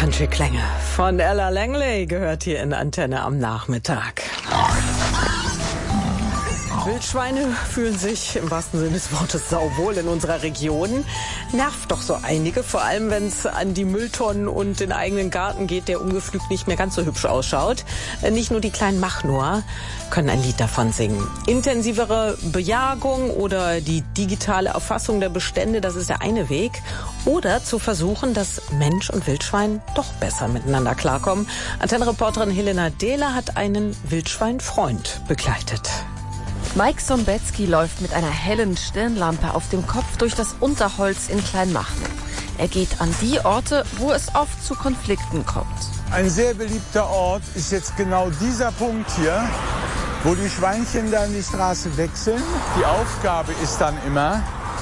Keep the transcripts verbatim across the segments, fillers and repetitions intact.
Country-Klänge von Ella Langley gehört hier in Antenne am Nachmittag. Wildschweine fühlen sich im wahrsten Sinne des Wortes sauwohl in unserer Region. Nervt doch so einige, vor allem wenn es an die Mülltonnen und den eigenen Garten geht, der ungepflügt nicht mehr ganz so hübsch ausschaut. Nicht nur die kleinen Machnor können ein Lied davon singen. Intensivere Bejagung oder die digitale Erfassung der Bestände, das ist der eine Weg. Oder zu versuchen, dass Mensch und Wildschwein doch besser miteinander klarkommen. Antenne-Reporterin Helena Dehler hat einen Wildschweinfreund begleitet. Mike Sombetzky läuft mit einer hellen Stirnlampe auf dem Kopf durch das Unterholz in Kleinmachnow. Er geht an die Orte, wo es oft zu Konflikten kommt. Ein sehr beliebter Ort ist jetzt genau dieser Punkt hier, wo die Schweinchen dann die Straße wechseln. Die Aufgabe ist dann immer,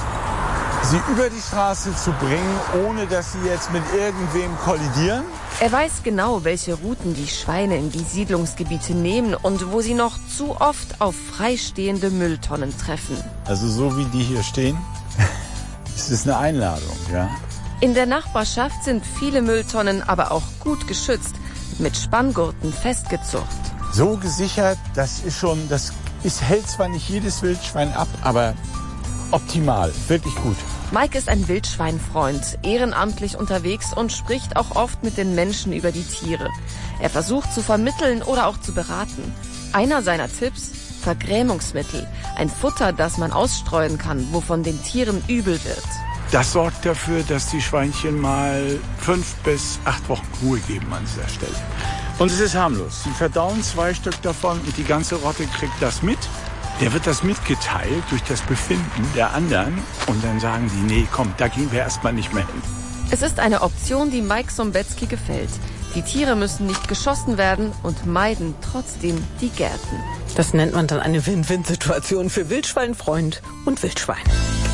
sie über die Straße zu bringen, ohne dass sie jetzt mit irgendwem kollidieren. Er weiß genau, welche Routen die Schweine in die Siedlungsgebiete nehmen und wo sie noch zu oft auf freistehende Mülltonnen treffen. Also so wie die hier stehen, ist es eine Einladung, ja. In der Nachbarschaft sind viele Mülltonnen aber auch gut geschützt, mit Spanngurten festgezurrt. So gesichert, das ist schon, das ist, hält zwar nicht jedes Wildschwein ab, aber optimal, wirklich gut. Mike ist ein Wildschweinfreund, ehrenamtlich unterwegs und spricht auch oft mit den Menschen über die Tiere. Er versucht zu vermitteln oder auch zu beraten. Einer seiner Tipps: Vergrämungsmittel, ein Futter, das man ausstreuen kann, wovon den Tieren übel wird. Das sorgt dafür, dass die Schweinchen mal fünf bis acht Wochen Ruhe geben an dieser Stelle. Und es ist harmlos. Sie verdauen zwei Stück davon und die ganze Rotte kriegt das mit. Der wird das mitgeteilt durch das Befinden der anderen und dann sagen die, nee, komm, da gehen wir erstmal nicht mehr hin. Es ist eine Option, die Mike Sombetzky gefällt. Die Tiere müssen nicht geschossen werden und meiden trotzdem die Gärten. Das nennt man dann eine Win-Win-Situation für Wildschweinfreund und Wildschwein.